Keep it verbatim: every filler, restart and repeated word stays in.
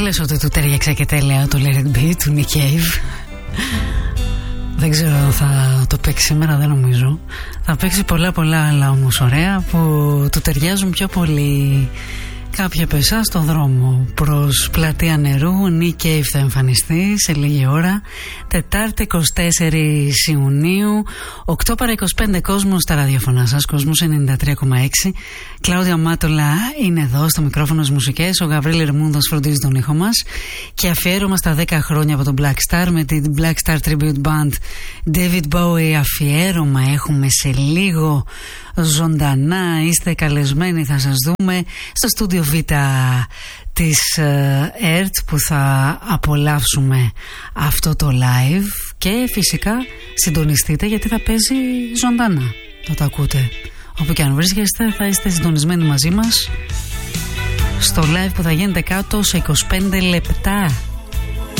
λες ότι του τέριαξε και τέλεια το Let It Be του Nick Cave. Δεν ξέρω αν θα το παίξει σήμερα, δεν νομίζω. Θα παίξει πολλά πολλά άλλα όμως ωραία που του ταιριάζουν πιο πολύ. Κάποιοι από εσάς στον δρόμο προς πλατεία Νερού, Nick Cave θα εμφανιστεί σε λίγη ώρα. Τετάρτη εικοστή τέταρτη Ιουνίου, οκτώ παρά είκοσι πέντε κόσμος στα ραδιοφωνά σας, κόσμος ενενήντα τρία κόμμα έξι. Κλάουδια Μάτολα είναι εδώ στο μικρόφωνο στις μουσικές, ο Γαβρίλη Ρεμούνδας φροντίζει τον ήχο μας. Και αφιέρωμα στα δέκα χρόνια από τον Black Star με την Black Star Tribute Band David Bowie. Αφιέρωμα έχουμε σε λίγο ζωντανά, είστε καλεσμένοι, θα σας δούμε στο στούντιο Β της ΕΡΤ που θα απολαύσουμε αυτό το live. Και φυσικά συντονιστείτε γιατί θα παίζει ζωντανά, θα το ακούτε όπου και αν βρίσκεστε, θα είστε συντονισμένοι μαζί μας στο live που θα γίνεται κάτω σε είκοσι πέντε λεπτά.